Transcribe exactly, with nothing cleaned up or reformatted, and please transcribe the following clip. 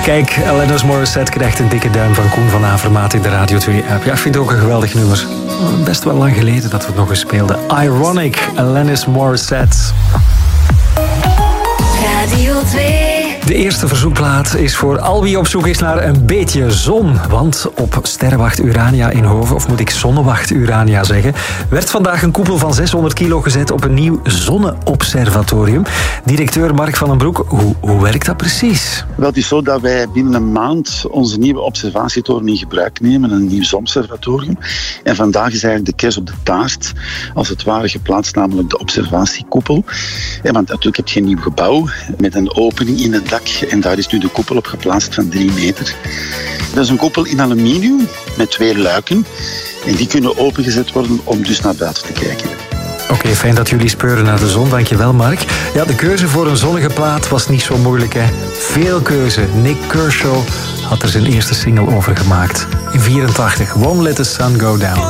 Kijk, Alanis Morissette krijgt een dikke duim van Koen van Avermaat in de Radio twee app. Ja, ik vind het ook een geweldig nummer. Best wel lang geleden dat we het nog eens speelden. Ironic, Alanis Morissette. Radio twee. De eerste verzoekplaat is voor al wie op zoek is naar een beetje zon. Want op Sterrenwacht Urania in Hoven, of moet ik Zonnewacht Urania zeggen, werd vandaag een koepel van zeshonderd kilo gezet op een nieuw zonneobservatorium. Directeur Mark van den Broek, hoe, hoe werkt dat precies? Wel, het is zo dat wij binnen een maand onze nieuwe observatietoren in gebruik nemen, een nieuw zonobservatorium. En vandaag is eigenlijk de kers op de taart, als het ware geplaatst, namelijk de observatiekoepel. En want natuurlijk heb je een nieuw gebouw met een opening in het dak en daar is nu de koepel op geplaatst van drie meter. Dat is een koepel in aluminium met twee luiken en die kunnen opengezet worden om dus naar buiten te kijken. Oké, okay, fijn dat jullie speuren naar de zon. Dankjewel, Mark. Ja, de keuze voor een zonnige plaat was niet zo moeilijk, hè. Veel keuze. Nick Kershaw had er zijn eerste single over gemaakt. In vierentachtig, Won't Let the Sun Go Down.